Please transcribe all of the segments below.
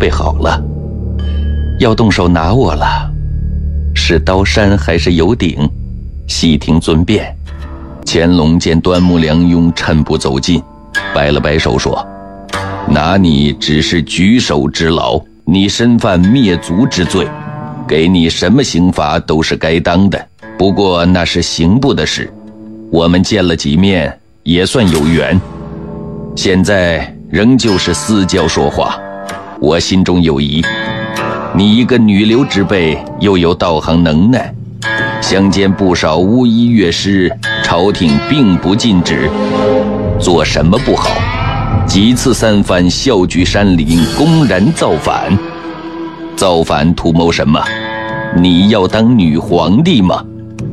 备好了，要动手拿我了。是刀山还是油鼎？细听尊便。乾隆见端木良庸趁步走近，摆了摆手说：拿你只是举手之劳，你身犯灭族之罪，给你什么刑罚都是该当的，不过那是刑部的事，我们见了几面也算有缘。现在仍旧是私交说话，我心中有疑，你一个女流之辈，又有道行能耐，相见不少巫医乐师，朝廷并不禁止，做什么不好？几次三番笑聚山林，公然造反。造反图谋什么？你要当女皇帝吗？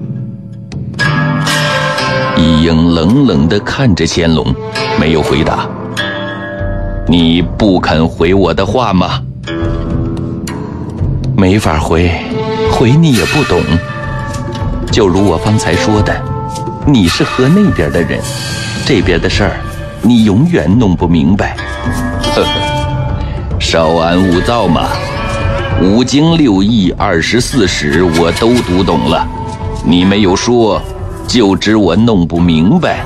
一英冷冷地看着乾隆，没有回答。你不肯回我的话吗？没法回你也不懂。就如我方才说的，你是河那边的人，这边的事儿你永远弄不明白。呵呵，稍安勿躁嘛。五经六义24史我都读懂了，你没有说，就知我弄不明白。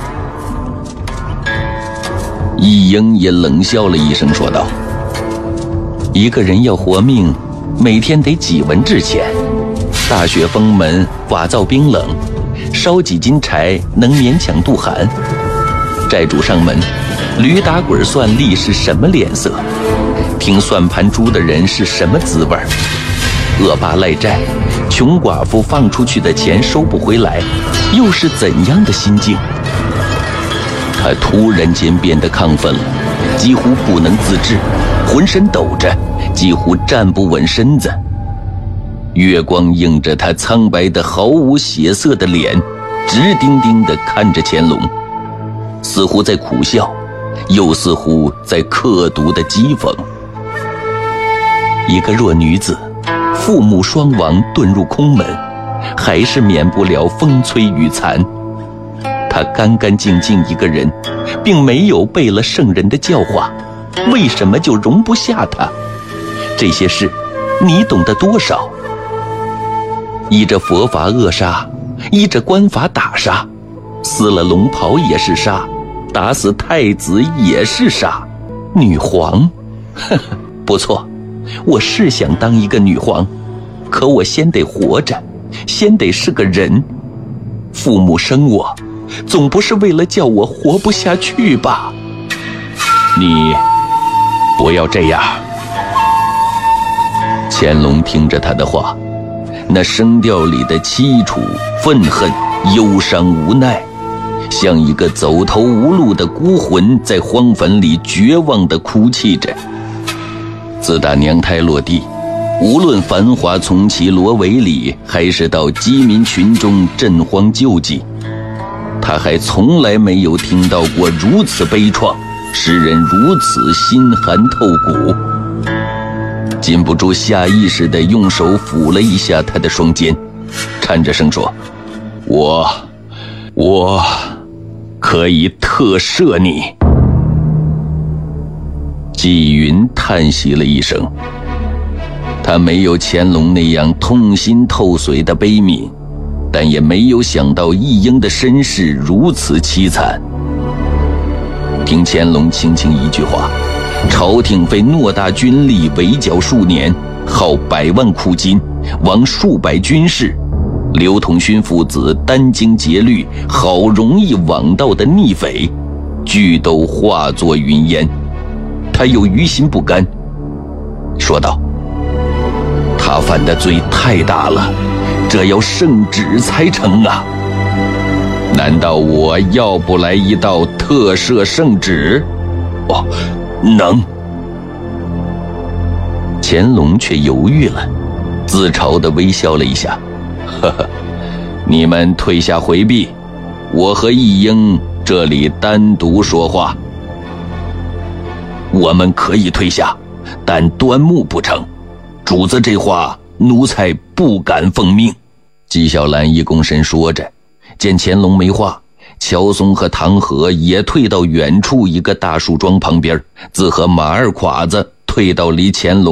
一英也冷笑了一声说道：一个人要活命，每天得几文治钱，大雪封门，瓦灶冰冷，烧几斤柴能勉强渡寒。债主上门，驴打滚算利是什么脸色？听算盘珠的人是什么滋味？恶霸赖债，穷寡妇放出去的钱收不回来，又是怎样的心境？他突然间变得亢奋了，几乎不能自制，浑身抖着，几乎站不稳身子。月光映着他苍白的毫无血色的脸，直盯盯地看着乾隆，似乎在苦笑，又似乎在刻毒的讥讽。一个弱女子，父母双亡，遁入空门，还是免不了风吹雨残。她干干净净一个人，并没有背了圣人的教化，为什么就容不下她？这些事你懂得多少？依着佛法扼杀，依着官法打杀，撕了龙袍也是杀，打死太子也是杀。女皇，呵呵，不错，我是想当一个女皇，可我先得活着，先得是个人。父母生我，总不是为了叫我活不下去吧？你不要这样。乾隆听着他的话，那声调里的凄楚、愤恨、忧伤、无奈，像一个走投无路的孤魂在荒坟里绝望地哭泣着。自打娘胎落地，无论繁华丛起罗围里，还是到饥民群中赈荒救济，他还从来没有听到过如此悲怆，使人如此心寒透骨。禁不住下意识地用手抚了一下他的双肩，颤着声说：我可以特赦你。纪云叹息了一声，他没有乾隆那样痛心透髓的悲悯，但也没有想到一英的身世如此凄惨。听乾隆轻轻一句话，朝廷费偌大军力围剿数年，耗100万库金，亡数百军士，刘统勋父子殚精竭虑，好容易网到的逆匪，俱都化作云烟。他又于心不甘，说道：他犯的罪太大了，这要圣旨才成啊！难道我要不来一道特赦圣旨？哦，能。乾隆却犹豫了，自嘲地微笑了一下：呵呵，你们退下回避，我和一英这里单独说话。我们可以退下，但端木不成。主子这话，奴才不敢奉命。纪晓岚一躬身说着，见乾隆没话，乔松和唐和也退到远处一个大树桩旁边，自和马二侉子退到离乾隆